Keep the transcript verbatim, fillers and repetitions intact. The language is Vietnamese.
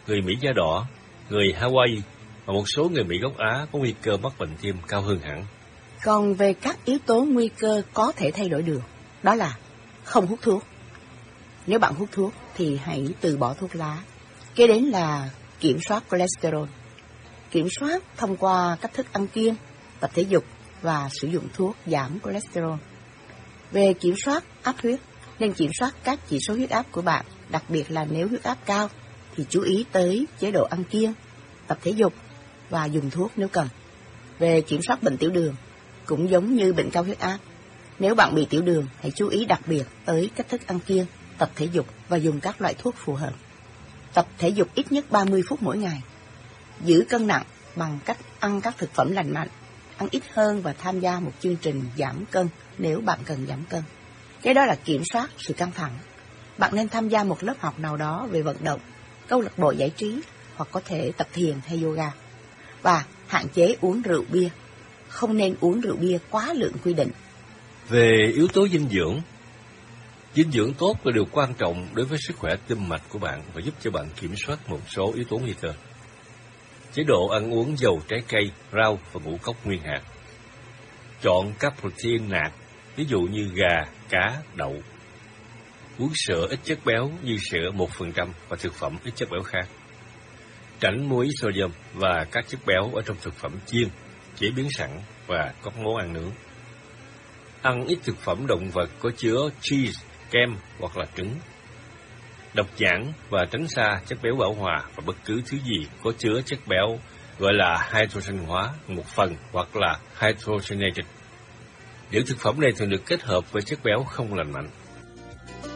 người Mỹ da đỏ, người Hawaii và một số người Mỹ gốc Á có nguy cơ mắc bệnh tim cao hơn hẳn. Còn về các yếu tố nguy cơ có thể thay đổi được, đó là không hút thuốc. Nếu bạn hút thuốc thì hãy từ bỏ thuốc lá. Kế đến là kiểm soát cholesterol. Kiểm soát thông qua cách thức ăn kiêng, tập thể dục và sử dụng thuốc giảm cholesterol. Về kiểm soát áp huyết, nên kiểm soát các chỉ số huyết áp của bạn, đặc biệt là nếu huyết áp cao thì chú ý tới chế độ ăn kiêng, tập thể dục và dùng thuốc nếu cần. Về kiểm soát bệnh tiểu đường, cũng giống như bệnh cao huyết áp. Nếu bạn bị tiểu đường, hãy chú ý đặc biệt tới cách thức ăn kiêng, tập thể dục và dùng các loại thuốc phù hợp. Tập thể dục ít nhất ba mươi phút mỗi ngày. Giữ cân nặng bằng cách ăn các thực phẩm lành mạnh, ăn ít hơn và tham gia một chương trình giảm cân nếu bạn cần giảm cân. Cái đó là kiểm soát sự căng thẳng. Bạn nên tham gia một lớp học nào đó về vận động, câu lạc bộ giải trí hoặc có thể tập thiền hay yoga. Và hạn chế uống rượu bia. Không nên uống rượu bia quá lượng quy định. Về yếu tố dinh dưỡng, dinh dưỡng tốt là điều quan trọng đối với sức khỏe tim mạch của bạn và giúp cho bạn kiểm soát một số yếu tố nguy cơ. Chế độ ăn uống giàu trái cây, rau và ngũ cốc nguyên hạt. Chọn các protein nạc, ví dụ như gà, cá, đậu. Uống sữa ít chất béo như sữa một phần trăm và thực phẩm ít chất béo khác. Tránh muối sodium và các chất béo ở trong thực phẩm chiên, chế biến sẵn và các món ăn nướng. Ăn ít thực phẩm động vật có chứa cheese, kem hoặc là trứng. Đọc nhãn và tránh xa chất béo bão hòa và bất cứ thứ gì có chứa chất béo gọi là hydrogen hóa một phần hoặc là hydrogenated. Những thực phẩm này thường được kết hợp với chất béo không lành mạnh.